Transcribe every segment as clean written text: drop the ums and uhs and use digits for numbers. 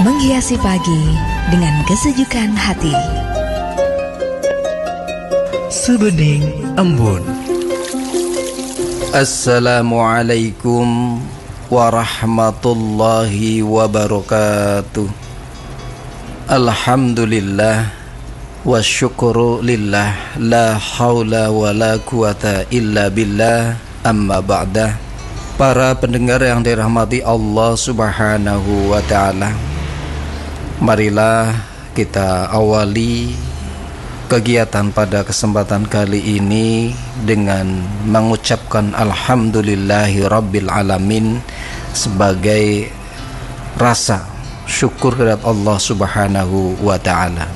menghiasi pagi dengan kesejukan hati. Sebening Embun. Assalamualaikum warahmatullahi wabarakatuh. Alhamdulillah wa syukru lillah, la haula wa la quwata illa billah, amma ba'dah. Para pendengar yang dirahmati Allah subhanahu wa ta'ala, marilah kita awali kegiatan pada kesempatan kali ini dengan mengucapkan alhamdulillahi rabbil alamin sebagai rasa syukur kepada Allah subhanahu wa ta'ala.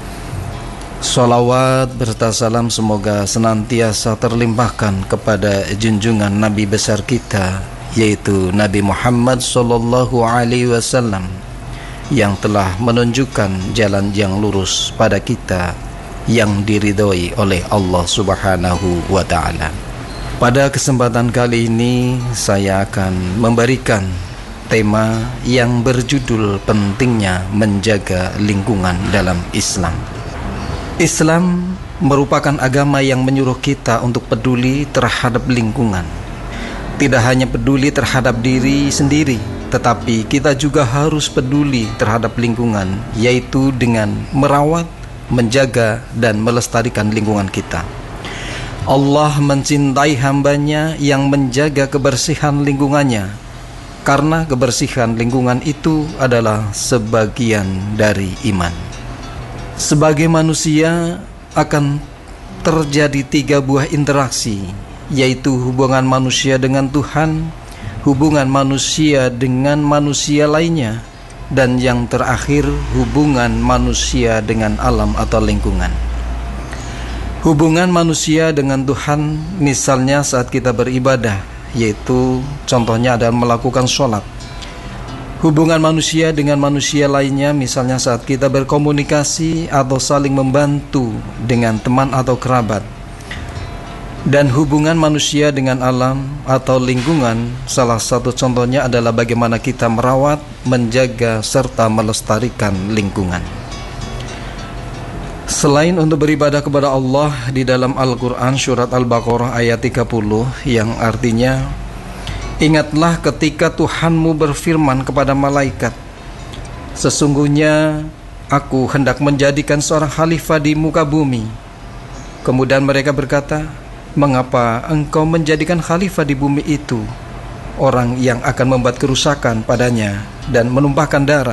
Salawat berserta salam semoga senantiasa terlimpahkan kepada junjungan Nabi besar kita, yaitu Nabi Muhammad sallallahu alaihi wasallam, yang telah menunjukkan jalan yang lurus pada kita, yang diridhoi oleh Allah subhanahu wa ta'ala. Pada kesempatan kali ini saya akan memberikan tema yang berjudul pentingnya menjaga lingkungan dalam Islam. Islam merupakan agama yang menyuruh kita untuk peduli terhadap lingkungan. Tidak hanya peduli terhadap diri sendiri, tetapi kita juga harus peduli terhadap lingkungan, yaitu dengan merawat, menjaga, dan melestarikan lingkungan kita. Allah mencintai hambanya yang menjaga kebersihan lingkungannya, karena kebersihan lingkungan itu adalah sebagian dari iman. Sebagai manusia akan terjadi 3 buah interaksi, yaitu hubungan manusia dengan Tuhan, hubungan manusia dengan manusia lainnya, dan yang terakhir hubungan manusia dengan alam atau lingkungan. Hubungan manusia dengan Tuhan misalnya saat kita beribadah, yaitu contohnya adalah melakukan sholat. Hubungan manusia dengan manusia lainnya misalnya saat kita berkomunikasi atau saling membantu dengan teman atau kerabat. Dan hubungan manusia dengan alam atau lingkungan, salah satu contohnya adalah bagaimana kita merawat, menjaga, serta melestarikan lingkungan. Selain untuk beribadah kepada Allah, di dalam Al-Quran surat Al-Baqarah ayat 30 yang artinya, ingatlah ketika Tuhanmu berfirman kepada malaikat, sesungguhnya aku hendak menjadikan seorang khalifah di muka bumi. Kemudian mereka berkata, mengapa engkau menjadikan khalifah di bumi itu orang yang akan membuat kerusakan padanya dan menumpahkan darah?